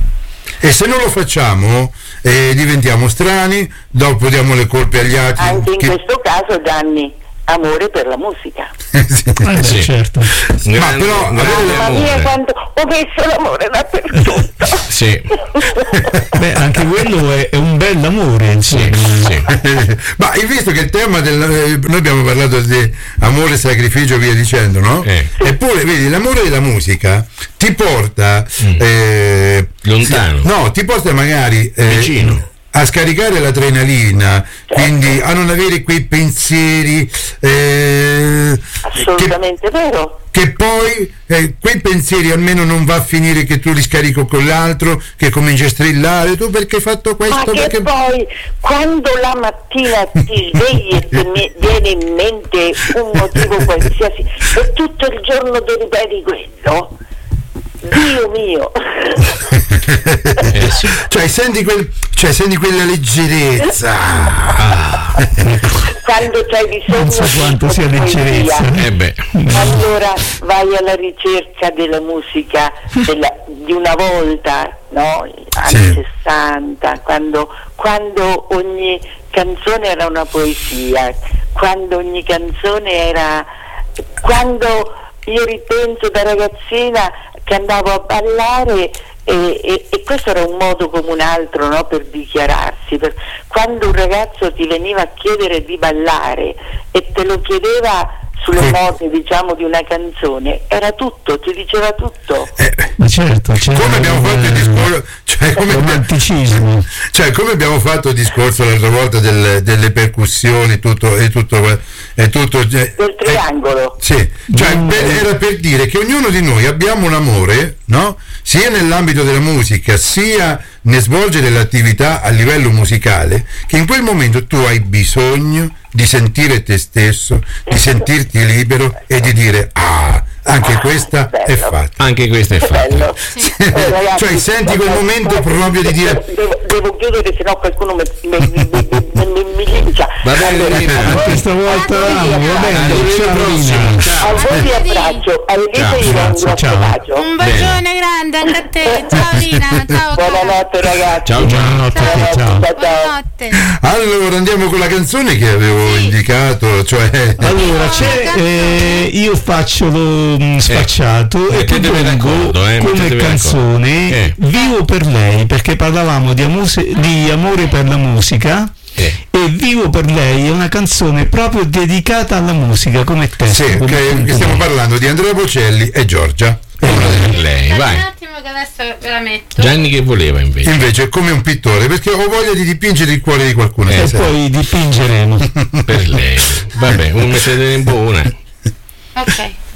Speaker 1: E se non lo facciamo eh, diventiamo strani, dopo diamo le colpe agli altri.
Speaker 5: Anche in
Speaker 1: che-
Speaker 5: questo caso, Gianni, amore per la musica.
Speaker 1: Sì.
Speaker 3: Eh, beh,
Speaker 2: Sì.
Speaker 3: certo.
Speaker 1: Ma però,
Speaker 2: grande
Speaker 1: avere-
Speaker 5: Mamma mia,
Speaker 2: amore.
Speaker 5: quando ho messo l'amore dappertutto.
Speaker 2: Sì,
Speaker 3: Beh, anche quello è, è un bel amore,
Speaker 2: sì,
Speaker 3: insomma.
Speaker 2: sì.
Speaker 1: Ma hai visto che il tema del eh, noi abbiamo parlato di amore, sacrificio e via dicendo, no?
Speaker 2: Eh.
Speaker 1: Eppure vedi l'amore della musica ti porta
Speaker 2: Mm.
Speaker 1: eh,
Speaker 2: Lontano.
Speaker 1: no, ti porta magari eh,
Speaker 2: Vicino.
Speaker 1: a scaricare l'adrenalina, quindi a non avere quei pensieri eh,
Speaker 5: Assolutamente vero.
Speaker 1: che, che poi eh, quei pensieri almeno non va a finire che tu li scarico con l'altro, che cominci a strillare tu perché hai fatto
Speaker 5: Ma
Speaker 1: questo,
Speaker 5: che
Speaker 1: perché
Speaker 5: poi quando la mattina ti svegli e ti mi- viene in mente un motivo qualsiasi e tutto il giorno ti ripeti quello, Dio mio.
Speaker 2: Eh, sì.
Speaker 1: cioè senti quel cioè senti quella leggerezza.
Speaker 5: Quando c'hai bisogno
Speaker 3: Non so
Speaker 5: di
Speaker 3: quanto sia
Speaker 5: poesia,
Speaker 3: leggerezza.
Speaker 2: Eh beh,
Speaker 5: allora vai alla ricerca della musica della- di una volta, no? Anni
Speaker 1: Sì.
Speaker 5: sessanta, quando, quando ogni canzone era una poesia, quando ogni canzone era, quando io ripenso da ragazzina che andavo a ballare e, e- e questo era un modo come un altro, no? Per dichiararsi. Per- quando un ragazzo ti veniva a chiedere di ballare e te lo chiedeva sulle
Speaker 1: Sì.
Speaker 5: note, diciamo, di una canzone, era tutto, ti diceva tutto.
Speaker 1: Eh,
Speaker 3: Ma certo, c'è
Speaker 1: come abbiamo fatto il discorso cioè come, abbiamo-
Speaker 3: romanticismo.
Speaker 1: cioè, come abbiamo fatto il discorso l'altra volta del- delle percussioni tutto e tutto e tutto eh,
Speaker 5: Del triangolo.
Speaker 1: sì, cioè per- era per dire che ognuno di noi abbiamo un amore, no? Sia nell'ambito della musica sia nel svolgere l'attività a livello musicale, che in quel momento tu hai bisogno di sentire te stesso, di sentirti libero e di dire ah, anche questa è
Speaker 5: bello.
Speaker 1: fatta.
Speaker 2: anche questo è
Speaker 5: Che
Speaker 2: fatto.
Speaker 5: bello. Eh, ragazzi,
Speaker 1: Cioè, senti quel momento proprio di dire-
Speaker 5: devo, devo chiudere, sennò qualcuno mi, mi, mi, mi, mi, mi, mi lincia.
Speaker 2: Va bene,
Speaker 5: Allora,
Speaker 2: Rina.
Speaker 5: a voi-
Speaker 3: Anche stavolta
Speaker 5: a voi vi
Speaker 3: va bene,
Speaker 2: Lunedì
Speaker 3: ciao
Speaker 2: prossimo.
Speaker 3: Rina.
Speaker 2: Ciao.
Speaker 5: A voi vi abbraccio, a Elisa
Speaker 2: Ciao,
Speaker 5: gli do un
Speaker 3: grazie,
Speaker 5: grosso
Speaker 3: ciao.
Speaker 5: bacio.
Speaker 4: Un bacione grande anche a te. Ciao Rina, ciao. cara.
Speaker 5: Buonanotte ragazzi.
Speaker 2: Ciao, ciao.
Speaker 3: Buonanotte a te, ciao.
Speaker 5: Ciao, ciao.
Speaker 4: Buonanotte.
Speaker 1: Allora andiamo con la canzone che avevo indicato, cioè
Speaker 3: Allora, c'è, eh, io faccio lo mm, spacciato
Speaker 2: Eh,
Speaker 3: e
Speaker 2: mettetevi
Speaker 3: propongo
Speaker 2: d'accordo, eh,
Speaker 3: come
Speaker 2: mettetevi
Speaker 3: canzone
Speaker 2: d'accordo. Eh.
Speaker 3: Vivo per lei, perché parlavamo di, amuse- di amore per la musica.
Speaker 2: Eh.
Speaker 3: E Vivo per lei è una canzone proprio dedicata alla musica come testo.
Speaker 1: sì,
Speaker 3: come
Speaker 1: che, che stiamo
Speaker 3: appunto.
Speaker 1: parlando di Andrea Bocelli e Giorgia. È una delle-
Speaker 2: Lei,
Speaker 4: Aspetta
Speaker 2: vai.
Speaker 4: un attimo che che adesso ve la metto.
Speaker 2: Gianni che voleva invece?
Speaker 1: Invece è come un pittore, perché ho voglia di dipingere il cuore di qualcuno.
Speaker 3: E
Speaker 1: eh,
Speaker 3: poi dipingeremo
Speaker 2: per lei. Vabbè, un mettete in buona.
Speaker 4: Ok.